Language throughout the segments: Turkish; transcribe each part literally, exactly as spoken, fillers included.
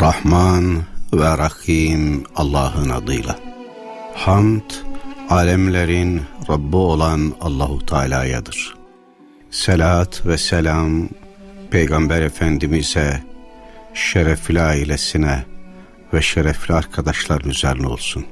Rahman ve Rahim Allah'ın adıyla. Hamd, alemlerin Rabbi olan Allahu Teala'yadır. Selat ve selam Peygamber Efendimiz'e, şerefli ailesine ve şerefli arkadaşların üzerine olsun.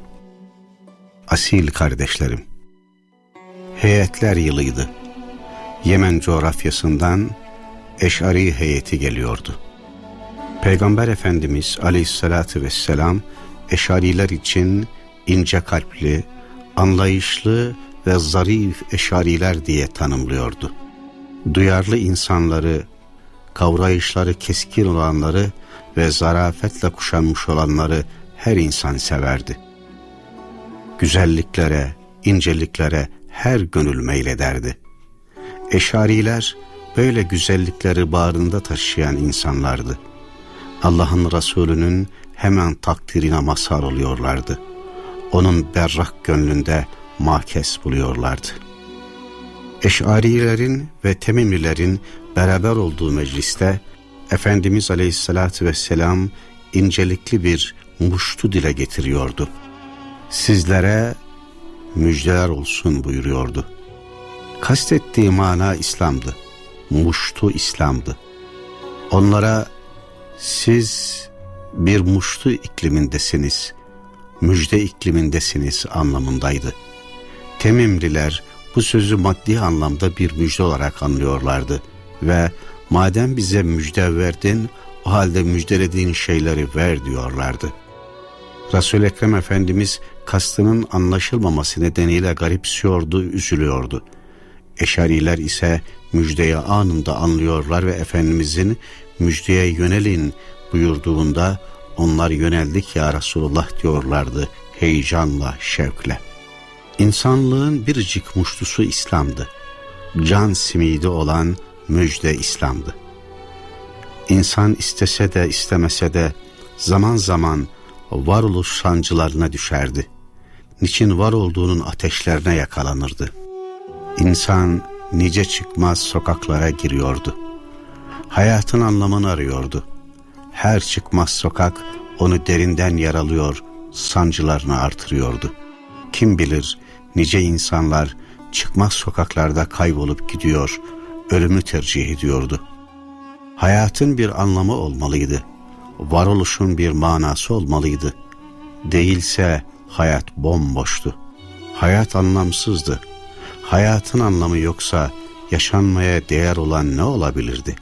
Asil kardeşlerim, heyetler yılıydı. Yemen coğrafyasından Eş'ari heyeti geliyordu. Peygamber Efendimiz Aleyhisselatü Vesselam Eş'ariler için ince kalpli, anlayışlı ve zarif Eş'ariler diye tanımlıyordu. Duyarlı insanları, kavrayışları keskin olanları ve zarafetle kuşanmış olanları her insan severdi. Güzelliklere, inceliklere her gönül meylederdi. Eş'ariler böyle güzellikleri bağrında taşıyan insanlardı. Allah'ın Resulü'nün hemen takdirine mazhar oluyorlardı. Onun berrak gönlünde mahkes buluyorlardı. Eş'arilerin ve Temimlilerin beraber olduğu mecliste Efendimiz Aleyhisselatü Vesselam incelikli bir muştu dile getiriyordu. Sizlere müjdeler olsun buyuruyordu. Kastettiği mana İslam'dı. Muştu İslam'dı. Onlara siz bir muştu iklimindesiniz, müjde iklimindesiniz anlamındaydı. Temimliler bu sözü maddi anlamda bir müjde olarak anlıyorlardı ve madem bize müjde verdin, o halde müjdelediğin şeyleri ver diyorlardı. Resul-i Ekrem Efendimiz kastının anlaşılmaması nedeniyle garipsiyordu, üzülüyordu. Eş'ariler ise müjdeyi anında anlıyorlar ve Efendimizin müjdeye yönelin buyurduğunda onlar yöneldik ya Resulullah diyorlardı heyecanla, şevkle. İnsanlığın biricik muştusu İslam'dı. Can simidi olan müjde İslam'dı. İnsan istese de istemese de zaman zaman varoluş sancılarına düşerdi. Niçin var olduğunun ateşlerine yakalanırdı. İnsan nice çıkmaz sokaklara giriyordu. Hayatın anlamını arıyordu. Her çıkmaz sokak onu derinden yaralıyor, sancılarını artırıyordu. Kim bilir nice insanlar çıkmaz sokaklarda kaybolup gidiyor, ölümü tercih ediyordu. Hayatın bir anlamı olmalıydı. Varoluşun bir manası olmalıydı. Değilse hayat bomboştu. Hayat anlamsızdı. Hayatın anlamı yoksa yaşanmaya değer olan ne olabilirdi?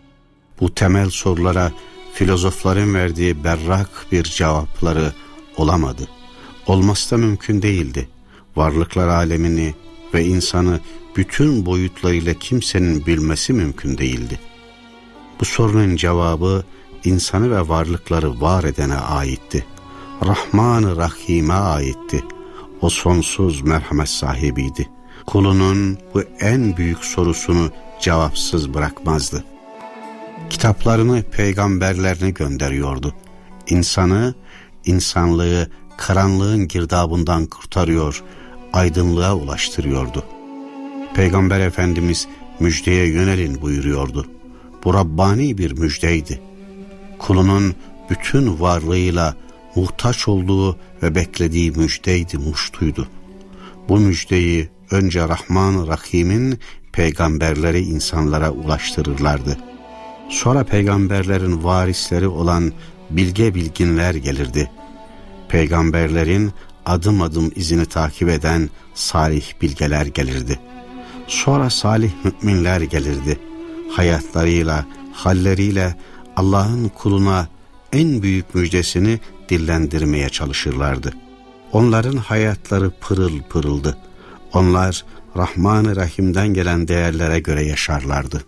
Bu temel sorulara filozofların verdiği berrak bir cevapları olamadı. Olması da mümkün değildi. Varlıklar alemini ve insanı bütün boyutlarıyla kimsenin bilmesi mümkün değildi. Bu sorunun cevabı insanı ve varlıkları var edene aitti. Rahman-ı Rahim'e aitti. O sonsuz merhamet sahibiydi. Kulunun bu en büyük sorusunu cevapsız bırakmazdı. Kitaplarını, peygamberlerini gönderiyordu. İnsanı, insanlığı karanlığın girdabından kurtarıyor, aydınlığa ulaştırıyordu. Peygamber Efendimiz müjdeye yönelin buyuruyordu. Bu Rabbani bir müjdeydi. Kulunun bütün varlığıyla muhtaç olduğu ve beklediği müjdeydi, muştuydu. Bu müjdeyi önce Rahman-ı Rahim'in peygamberleri insanlara ulaştırırlardı. Sonra peygamberlerin varisleri olan bilge bilginler gelirdi. Peygamberlerin adım adım izini takip eden salih bilgeler gelirdi. Sonra salih müminler gelirdi. Hayatlarıyla, halleriyle Allah'ın kuluna en büyük müjdesini dillendirmeye çalışırlardı. Onların hayatları pırıl pırıldı. Onlar Rahman-ı Rahim'den gelen değerlere göre yaşarlardı.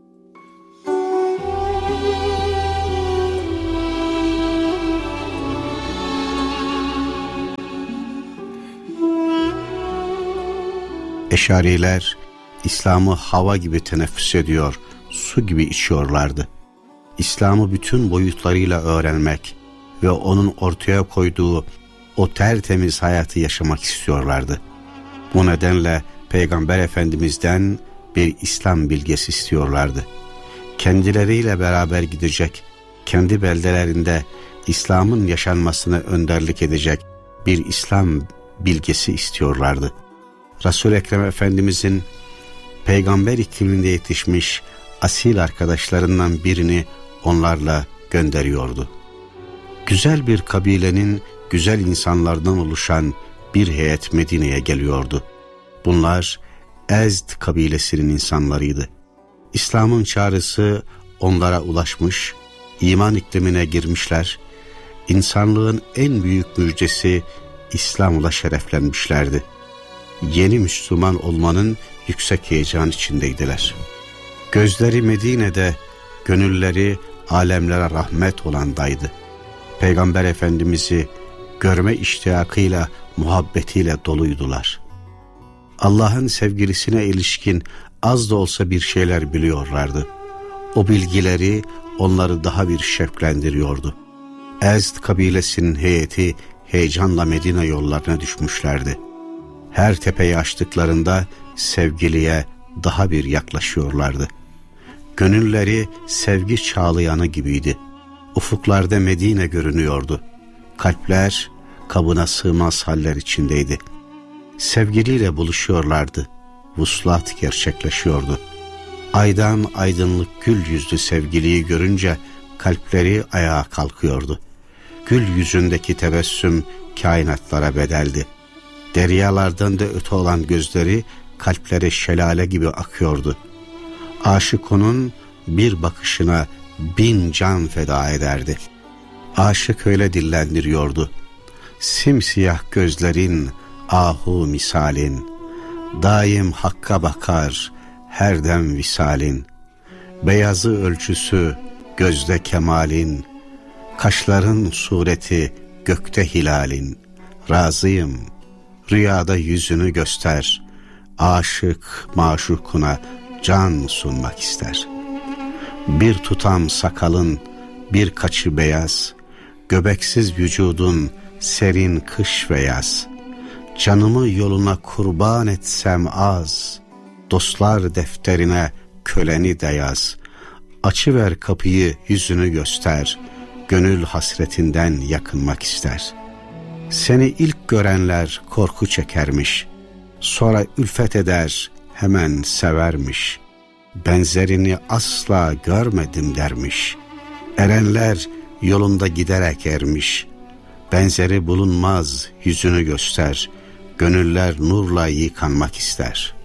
Eş'ariler İslam'ı hava gibi teneffüs ediyor, su gibi içiyorlardı. İslam'ı bütün boyutlarıyla öğrenmek ve onun ortaya koyduğu o tertemiz hayatı yaşamak istiyorlardı. Bu nedenle Peygamber Efendimiz'den bir İslam bilgesi istiyorlardı. Kendileriyle beraber gidecek, kendi beldelerinde İslam'ın yaşanmasına önderlik edecek bir İslam bilgesi istiyorlardı. Resul-i Ekrem Efendimizin peygamber ikliminde yetişmiş asil arkadaşlarından birini onlarla gönderiyordu. Güzel bir kabilenin güzel insanlardan oluşan bir heyet Medine'ye geliyordu. Bunlar Ezd kabilesinin insanlarıydı. İslam'ın çağrısı onlara ulaşmış, iman iklimine girmişler, insanlığın en büyük müjdesi İslam'la şereflenmişlerdi. Yeni Müslüman olmanın yüksek heyecan içindeydiler. Gözleri Medine'de, gönülleri alemlere rahmet olandaydı. Peygamber Efendimiz'i görme iştiyakıyla, muhabbetiyle doluydular. Allah'ın sevgilisine ilişkin az da olsa bir şeyler biliyorlardı. O bilgileri onları daha bir şevklendiriyordu. Ezd kabilesinin heyeti heyecanla Medine yollarına düşmüşlerdi. Her tepeyi aştıklarında sevgiliye daha bir yaklaşıyorlardı. Gönülleri sevgi çağlayanı gibiydi. Ufuklarda Medine görünüyordu. Kalpler kabına sığmaz haller içindeydi. Sevgiliyle buluşuyorlardı. Vuslat gerçekleşiyordu. Aydan aydınlık gül yüzlü sevgiliyi görünce kalpleri ayağa kalkıyordu. Gül yüzündeki tebessüm kainatlara bedeldi. Deryalardan da öte olan gözleri kalplere şelale gibi akıyordu. Aşık onun bir bakışına bin can feda ederdi. Aşık öyle dillendiriyordu: simsiyah gözlerin ahu misalin, daim hakka bakar her dem visalin, beyazı ölçüsü gözde kemalin, kaşların sureti gökte hilalin, razıyım rüyada yüzünü göster, aşık maşukuna can sunmak ister. Bir tutam sakalın birkaçı beyaz, göbeksiz vücudun serin kış ve yaz, canımı yoluna kurban etsem az, dostlar defterine köleni de yaz, açıver kapıyı yüzünü göster, gönül hasretinden yakınmak ister. Seni ilk görenler korku çekermiş, sonra ülfet eder hemen severmiş, benzerini asla görmedim dermiş, erenler yolunda giderek ermiş, benzeri bulunmaz yüzünü göster, gönüller nurla yıkanmak ister.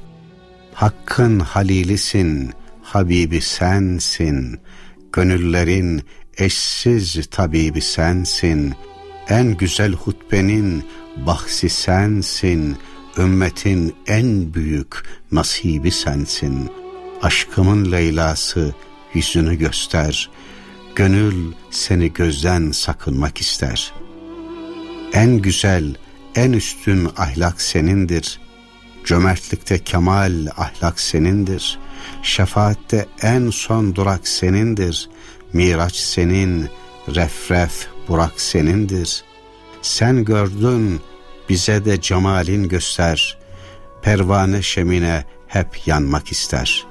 Hakkın halilisin, Habibi sensin, gönüllerin eşsiz tabibi sensin, en güzel hutbenin bahsi sensin, ümmetin en büyük nasibi sensin. Aşkımın Leyla'sı yüzünü göster, gönül seni gözden sakınmak ister. En güzel, en üstün ahlak senindir, cömertlikte kemal ahlak senindir, şefaatte en son durak senindir, miraç senin, refref burak senindir. Sen gördün, bize de cemalin göster, pervane şemine hep yanmak ister.